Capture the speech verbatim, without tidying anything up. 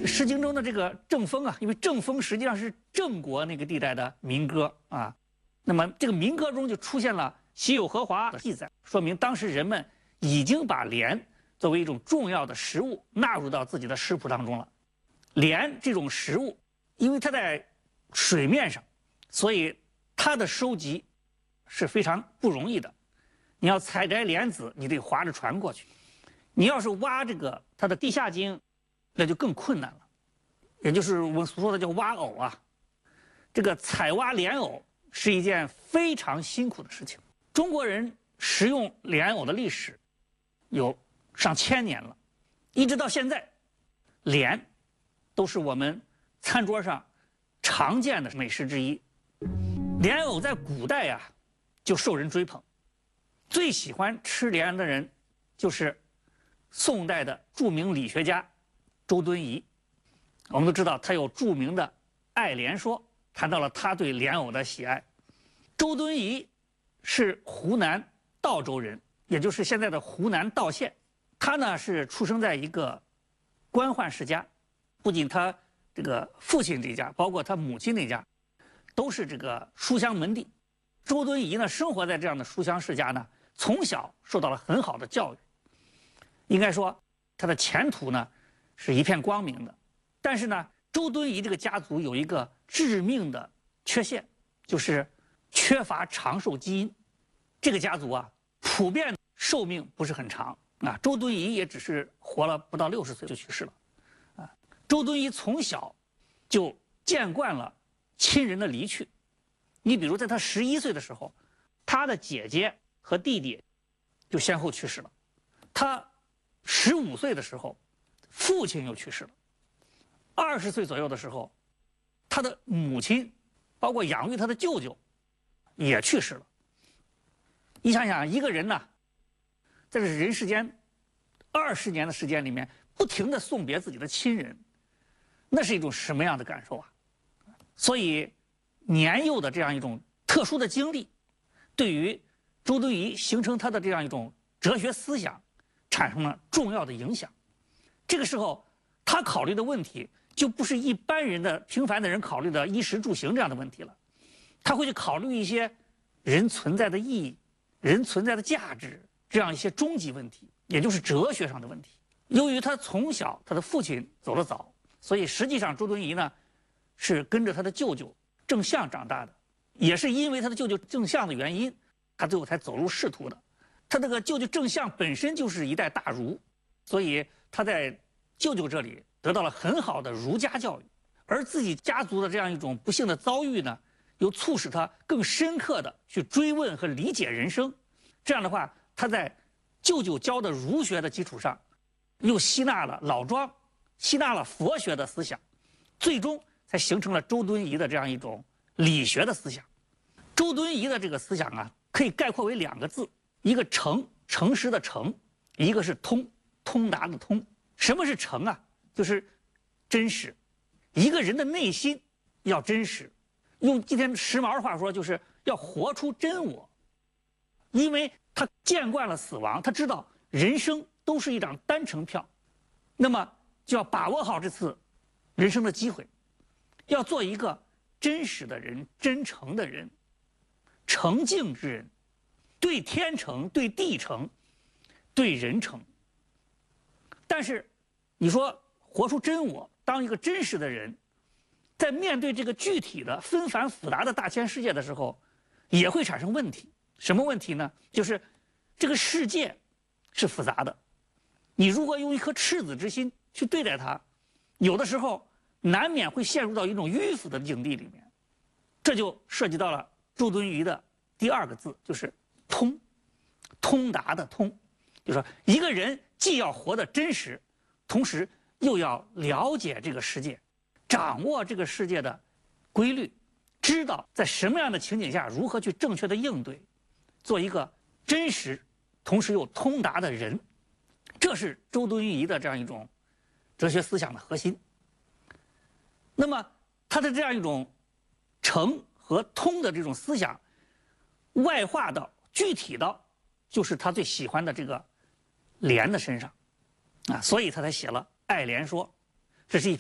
《诗经》中的这个正风啊，因为正风实际上是郑国那个地带的民歌啊，那么这个民歌中就出现了喜有荷华的记载，说明当时人们已经把莲作为一种重要的食物纳入到自己的食谱当中了。莲这种食物，因为它在水面上，所以它的收集是非常不容易的。你要采摘莲子，你得划着船过去；你要是挖这个它的地下茎，那就更困难了。也就是我们所说的叫挖藕啊，这个采挖莲藕是一件非常辛苦的事情。中国人食用莲藕的历史有上千年了，一直到现在，莲都是我们餐桌上常见的美食之一。莲藕在古代呀、啊、就受人追捧，最喜欢吃莲的人就是宋代的著名理学家周敦颐。我们都知道他有著名的《爱莲说》，谈到了他对莲藕的喜爱。周敦颐是湖南道州人，也就是现在的湖南道县。他呢是出生在一个官宦世家，不仅他这个父亲这家，包括他母亲那家，都是这个书香门第。周敦颐呢生活在这样的书香世家呢，从小受到了很好的教育，应该说他的前途呢是一片光明的。但是呢，周敦颐这个家族有一个致命的缺陷，就是缺乏长寿基因。这个家族啊，普遍寿命不是很长啊。周敦颐也只是活了不到六十岁就去世了，啊。周敦颐从小就见惯了亲人的离去。你比如在他十一岁的时候，他的姐姐和弟弟就先后去世了。他十五岁的时候，父亲又去世了。二十岁左右的时候，他的母亲，包括养育他的舅舅，也去世了。你想想，一个人呢，在这人世间二十年的时间里面，不停地送别自己的亲人，那是一种什么样的感受啊？所以，年幼的这样一种特殊的经历，对于周敦颐形成他的这样一种哲学思想，产生了重要的影响。这个时候，他考虑的问题就不是一般人的平凡的人考虑的衣食住行这样的问题了，他会去考虑一些人存在的意义、人存在的价值这样一些终极问题，也就是哲学上的问题。由于他从小他的父亲走得早，所以实际上周敦颐呢是跟着他的舅舅郑相长大的，也是因为他的舅舅郑相的原因，他最后才走入仕途的。他这个舅舅郑相本身就是一代大儒，所以他在舅舅这里得到了很好的儒家教育，而自己家族的这样一种不幸的遭遇呢，又促使他更深刻的去追问和理解人生。这样的话，他在舅舅教的儒学的基础上，又吸纳了老庄，吸纳了佛学的思想，最终才形成了周敦颐的这样一种理学的思想。周敦颐的这个思想啊，可以概括为两个字，一个诚，诚实的诚，一个是通，通达的通。什么是诚啊？就是真实。一个人的内心要真实，用今天时髦的话说，就是要活出真我。因为他见惯了死亡，他知道人生都是一张单程票，那么就要把握好这次人生的机会，要做一个真实的人、真诚的人、诚敬之人，对天诚、对地诚、对人诚。但是你说活出真我，当一个真实的人，在面对这个具体的纷繁复杂的大千世界的时候，也会产生问题。什么问题呢？就是这个世界是复杂的，你如果用一颗赤子之心去对待它，有的时候难免会陷入到一种迂腐的境地里面。这就涉及到了周敦颐的第二个字，就是通，通达的通。就是说一个人既要活得真实，同时又要了解这个世界，掌握这个世界的规律，知道在什么样的情景下如何去正确的应对，做一个真实同时又通达的人。这是周敦颐的这样一种哲学思想的核心。那么他的这样一种诚和通的这种思想外化到具体到就是他最喜欢的这个莲的身上啊，所以他才写了《爱莲说》。这是一篇